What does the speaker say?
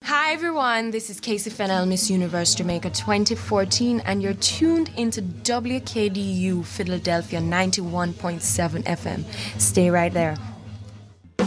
Hi everyone, this is Casey Fennell, Miss Universe Jamaica 2014, and you're tuned into WKDU Philadelphia 91.7 FM. Stay right there.